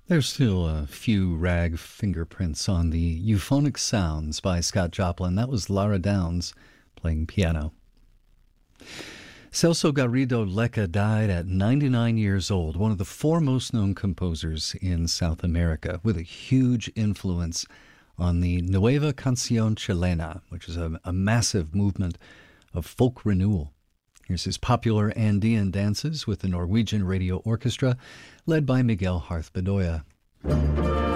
There's still a few rag fingerprints on the Euphonic Sounds by Scott Joplin. That was Lara Downs playing piano. Celso Garrido Lecca died at 99 years old, one of the foremost known composers in South America, with a huge influence on the Nueva Canción Chilena, which is a massive movement of folk renewal. Here's his popular Andean dances with the Norwegian Radio Orchestra, led by Miguel Harth Bedoya.